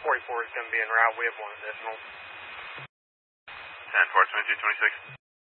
44 is going to be en route. We have 1 additional. 10-4, 22-26.